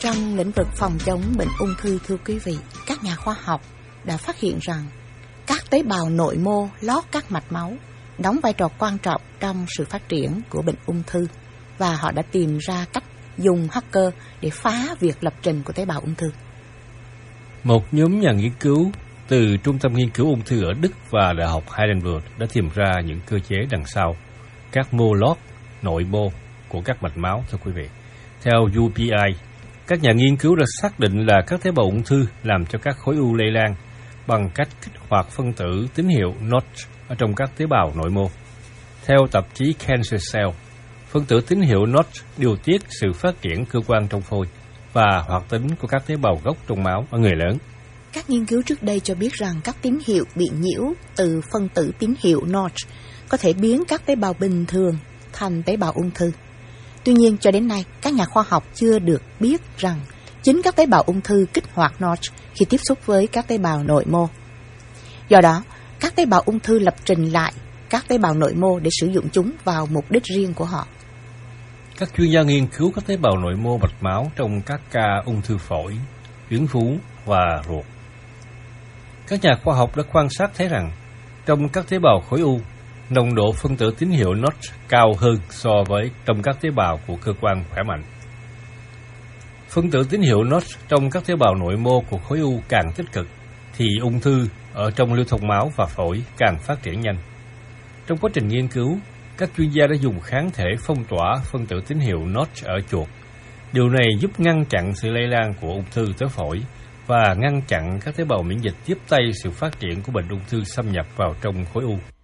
Trong lĩnh vực phòng chống bệnh ung thư, thưa quý vị, các nhà khoa học đã phát hiện rằng các tế bào nội mô lót các mạch máu đóng vai trò quan trọng trong sự phát triển của bệnh ung thư, và họ đã tìm ra cách dùng hacker để phá việc lập trình của tế bào ung thư. Một nhóm nhà nghiên cứu từ Trung tâm Nghiên cứu Ung thư ở Đức và Đại học Heidelberg đã tìm ra những cơ chế đằng sau các mô lót nội mô của các mạch máu, thưa quý vị. Theo UPI, các nhà nghiên cứu đã xác định là các tế bào ung thư làm cho các khối u lây lan bằng cách kích hoạt phân tử tín hiệu Notch ở trong các tế bào nội mô. Theo tạp chí Cancer Cell, phân tử tín hiệu Notch điều tiết sự phát triển cơ quan trong phổi và hoạt tính của các tế bào gốc trong máu ở người lớn. Các nghiên cứu trước đây cho biết rằng các tín hiệu bị nhiễu từ phân tử tín hiệu Notch có thể biến các tế bào bình thường thành tế bào ung thư. Tuy nhiên, cho đến nay, các nhà khoa học chưa được biết rằng chính các tế bào ung thư kích hoạt Notch khi tiếp xúc với các tế bào nội mô. Do đó, các tế bào ung thư lập trình lại các tế bào nội mô để sử dụng chúng vào mục đích riêng của họ. Các chuyên gia nghiên cứu các tế bào nội mô mạch máu trong các ca ung thư phổi, tuyến vú và ruột. Các nhà khoa học đã quan sát thấy rằng trong các tế bào khối u, nồng độ phân tử tín hiệu Notch cao hơn so với trong các tế bào của cơ quan khỏe mạnh. Phân tử tín hiệu Notch trong các tế bào nội mô của khối u càng tích cực, thì ung thư ở trong lưu thông máu và phổi càng phát triển nhanh. Trong quá trình nghiên cứu, các chuyên gia đã dùng kháng thể phong tỏa phân tử tín hiệu Notch ở chuột. Điều này giúp ngăn chặn sự lây lan của ung thư tới phổi và ngăn chặn các tế bào miễn dịch tiếp tay sự phát triển của bệnh ung thư xâm nhập vào trong khối u.